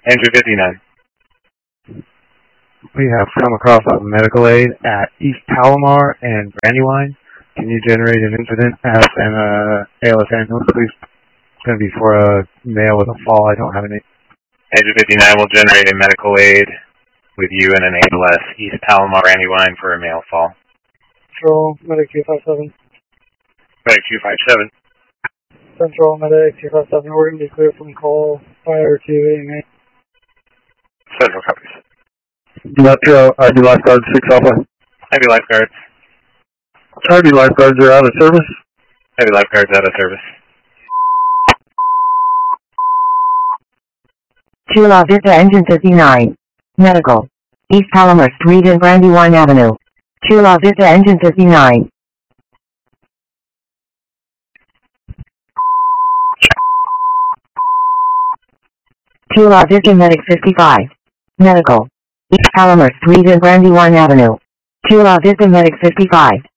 Engine 59. We have come across a medical aid at East Palomar and Brandywine. Can you generate an incident as an ALS ambulance, please? It's going to be for a male with a fall. I don't have any. Engine 59 will generate a medical aid with you and an ALS, East Palomar, Brandywine for a male fall. Central, Medic 257. Medic 257. Central, Medic 257. We're going to be clear from call prior to AMA. Central copies. Metro, ID Lifeguard 6 Alpha. Heavy lifeguards. ID Lifeguards are out of service. Heavy lifeguards out of service. Chula Vista Engine 59. Medical. East Palomar Street and Brandywine Avenue. Chula Vista Engine 59. Chula Vista Medic 55. Medical. East Palomar Street and Brandywine Avenue. Chula Vista Medic 55.